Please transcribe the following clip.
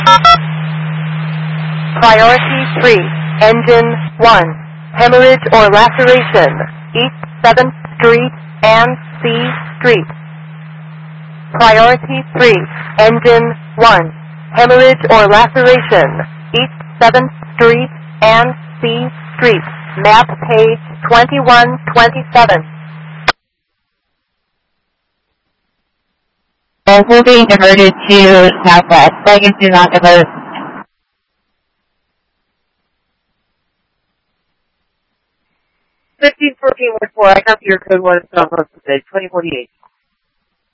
Priority 3, Engine 1, hemorrhage or laceration, East 7th Street and C Street. Priority 3, Engine 1, hemorrhage or laceration, East 7th Street and C Street. Map page 2127. Both will be diverted to Southwest. Vegas do not divert. 151414, I copy your code 1 Southwest 2048.